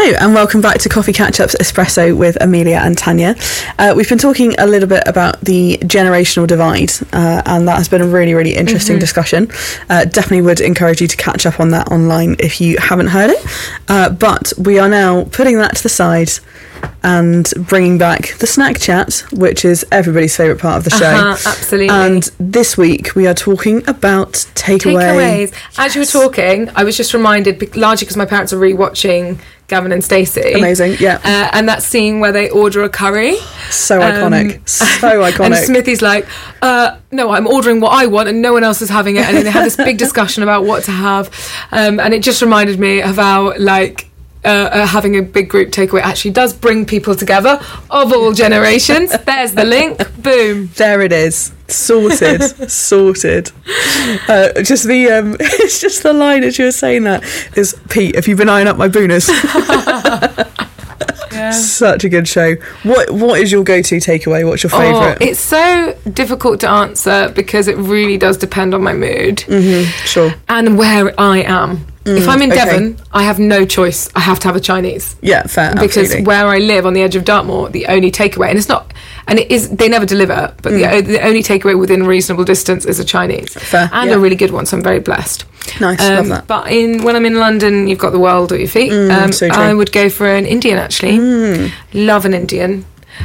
and welcome back to Coffee Catch-Ups Espresso with Amelia and Tanya. We've been talking a little bit about the generational divide, and that has been a really, really interesting discussion. Definitely would encourage you to catch up on that online if you haven't heard it. But we are now putting that to the side and bringing back the snack chat, which is everybody's favourite part of the show. Absolutely. And this week we are talking about takeaways. As you were talking, I was just reminded, largely because my parents are rewatching Gavin and Stacey. Amazing, yeah. And that scene where they order a curry. So iconic. So iconic. And Smithy's like, no, I'm ordering what I want and no one else is having it. And then they have this big discussion about what to have. And it just reminded me of how, having a big group takeaway actually does bring people together of all generations. There's the link. Boom. There it is. Sorted. Sorted. Just the it's just the line as you were saying that is, Pete, have you been eyeing up my booners? Yeah. Such a good show. What is your go-to takeaway? What's your favourite? It's so difficult to answer because it really does depend on my mood. Sure. And where I am. If I'm in Devon, I have no choice. I have to have a Chinese. Yeah, fair. Because absolutely. where I live on the edge of Dartmoor, the only takeaway, and it's not, and it is, they never deliver, but the only takeaway within reasonable distance is a Chinese. Fair. And a really good one, so I'm very blessed. Nice, love that. But when I'm in London, you've got the world at your feet. So true. I would go for an Indian, actually. Love an Indian.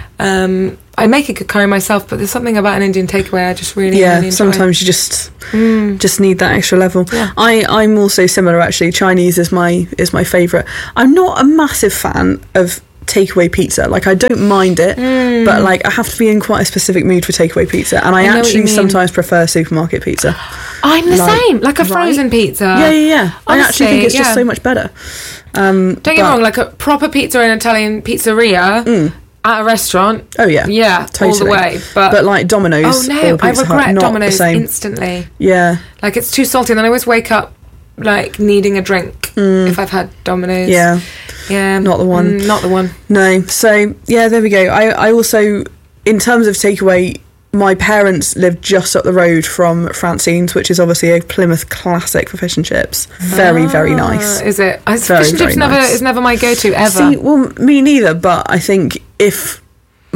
I make a good curry myself, but there's something about an Indian takeaway I just really enjoy. Sometimes you just need that extra level. Yeah. I'm also similar, actually. Chinese is my favourite. I'm not a massive fan of takeaway pizza. I don't mind it, but I have to be in quite a specific mood for takeaway pizza, and I actually sometimes prefer supermarket pizza. I'm the same, a frozen pizza. Yeah. Honestly, I actually think it's just so much better. Don't get me wrong, a proper pizza in an Italian pizzeria at a restaurant. Oh yeah, yeah, totally. all the way. But Domino's. Oh no, or Pizza I regret Hut, Domino's not the same. instantly. Yeah, it's too salty, and then I always wake up needing a drink if I've had Domino's. Yeah, not the one. Not the one. No. So yeah, there we go. I also, in terms of takeaway, my parents live just up the road from Francine's, which is obviously a Plymouth classic for fish and chips. Very, very nice. Is it? Very, fish and chips is never my go-to ever. See, well, me neither. But I think if I'm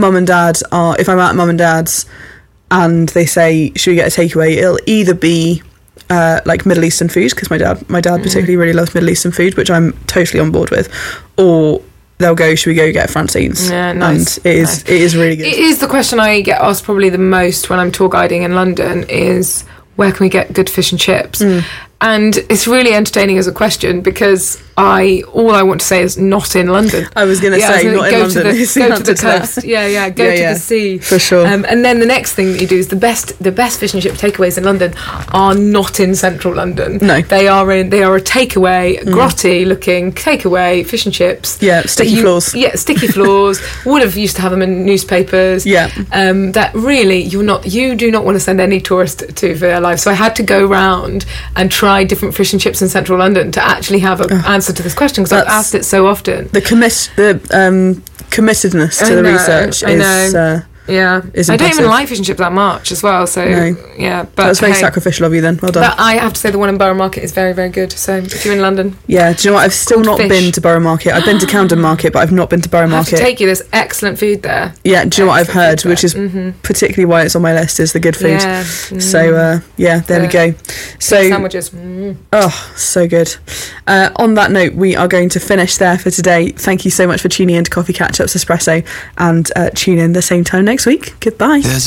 at mum and dad's and they say, should we get a takeaway, it'll either be Middle Eastern food, because my dad particularly really loves Middle Eastern food, which I'm totally on board with, or they'll go, should we go get Francine's? Yeah, nice. And it is really good. It is the question I get asked probably the most when I'm tour guiding in London is, where can we get good fish and chips? And it's really entertaining as a question because all I want to say is not in London. I was going to say not in London. Go to the coast. Yeah. Go to the sea. For sure. And then the next thing that you do is the best fish and chip takeaways in London are not in central London. No. They are a takeaway, grotty looking takeaway fish and chips. Yeah, sticky floors. Yeah, sticky floors. Would have used to have them in newspapers. Yeah. That really you do not want to send any tourist to for their life. So I had to go round and try different fish and chips in central London to actually have an answer to this question, because I've asked it so often. The committedness to the research is I don't even like fish and chips that much as well, so but that's very sacrificial of you then. Well done. But I have to say the one in Borough Market is very, very good, so if you're in London. Do you know what, I've still not been to Borough Market. I've been to Camden Market, but I've not been to Borough Market. I have to take you, there's excellent food there. Do you know what I've heard, which is particularly why it's on my list, is the good food. So there we go. So sandwiches. Oh, so good. On that note, we are going to finish there for today. Thank you so much for tuning in to Coffee Catch-Ups Espresso, and tune in the same time next week. Goodbye.